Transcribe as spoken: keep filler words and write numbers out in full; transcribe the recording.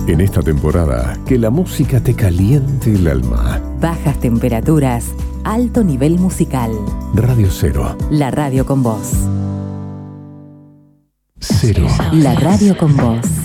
En esta temporada, que la música te caliente el alma. Bajas temperaturas, alto nivel musical. Radio Cero. La radio con vos. Cero. La radio con vos.